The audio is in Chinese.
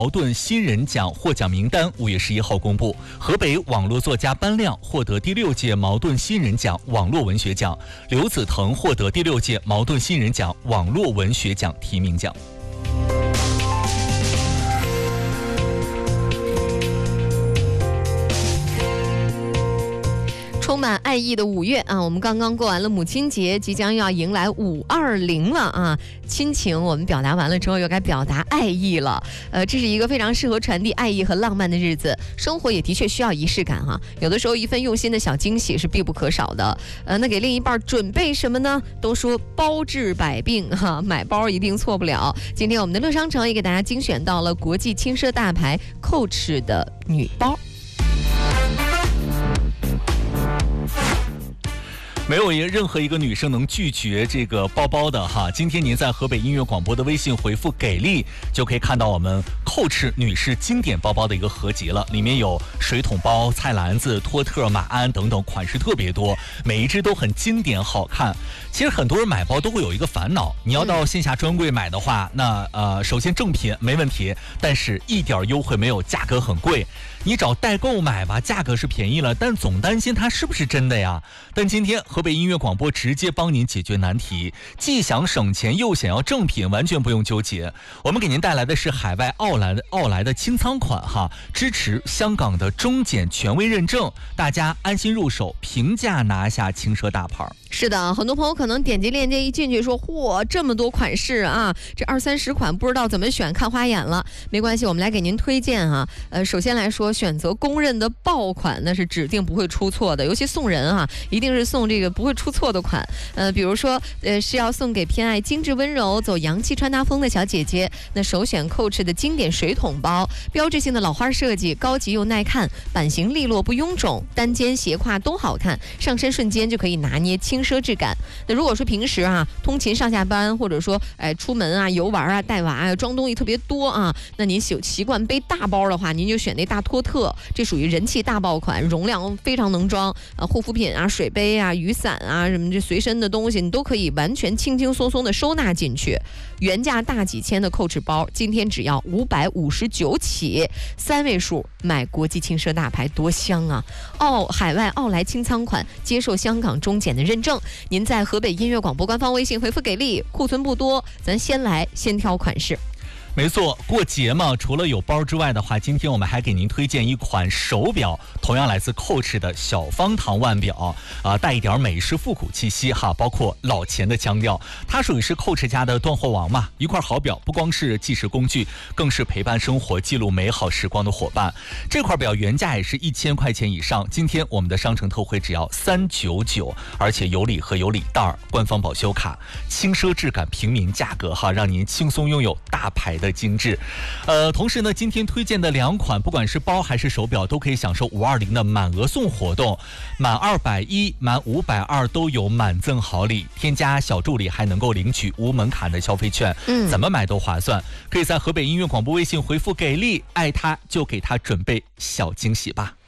茅盾新人奖获奖名单5月11号公布，河北网络作家班亮获得第6届茅盾新人奖网络文学奖，刘子腾获得第6届茅盾新人奖网络文学奖提名奖。 充满爱意的5月啊，我们刚刚过完了母亲节，即将要迎来520了啊！亲情我们表达完了之后，又该表达爱意了。这是一个非常适合传递爱意和浪漫的日子。生活也的确需要仪式感哈，有的时候一份用心的小惊喜是必不可少的。那给另一半准备什么呢？都说包治百病哈，买包一定错不了。今天我们的乐商城也给大家精选到了国际轻奢大牌 Coach 的女包。 没有任何一个女生能拒绝这个包包的哈。今天您在河北音乐广播的微信回复给力，就可以看到我们 Coach 女士经典包包的一个合集了，里面有水桶包、菜篮子、托特、马鞍等等，款式特别多，每一只都很经典好看。其实很多人买包都会有一个烦恼，你要到线下专柜买的话，那首先正品没问题，但是一点优惠没有，价格很贵。你找代购买吧，价格是便宜了，但总担心它是不是真的呀。但今天河北音乐广播直接帮您解决难题，既想省钱又想要正品，完全不用纠结。我们给您带来的是海外奥莱的清仓款哈，支持香港的中检权威认证，大家安心入手，平价拿下轻奢大牌。 是的，很多朋友可能点击链接一进去说，嚯，这么多款式啊，这20-30款不知道怎么选，看花眼了。没关系，我们来给您推荐啊。首先来说，选择公认的爆款，那是指定不会出错的，尤其送人啊，一定是送这个不会出错的款。比如说，是要送给偏爱精致温柔、走洋气穿搭风的小姐姐，那首选 Coach 的经典水桶包，标志性的老花设计，高级又耐看，版型利落不臃肿，单肩斜挎都好看，上身瞬间就可以拿捏轻奢质感。那如果说平时啊通勤上下班，或者说出门啊游玩啊带娃啊装东西特别多啊，那您习惯背大包的话，您就选那大托特，这属于人气大爆款，容量非常能装护肤品啊、水杯啊、雨伞啊什么这随身的东西，你都可以完全轻轻松松的收纳进去。原价大几千的 Coach 包，今天只要559起，3位数买国际轻奢大牌，多香啊！海外奥莱清仓款，接受香港中检的认证。您在河北音乐广播官方微信回复给力，库存不多，咱先来先挑款式。 没错，过节嘛，除了有包之外的话，今天我们还给您推荐一款手表，同样来自 Coach 的小方糖腕表带一点美式复古气息哈，包括老钱的腔调。它属于是 Coach 家的断货王嘛，一块好表不光是计时工具，更是陪伴生活、记录美好时光的伙伴。这块表原价也是1000块钱以上，今天我们的商城特惠只要399，而且有礼盒、有礼袋、官方保修卡，轻奢质感、平民价格哈，让您轻松拥有大牌的精致。同时呢，今天推荐的2款，不管是包还是手表，都可以享受520的满额送活动，满210、满520都有满赠好礼，添加小助理还能够领取无门槛的消费券，怎么买都划算。可以在河北音乐广播微信回复给力，爱他就给他准备小惊喜吧。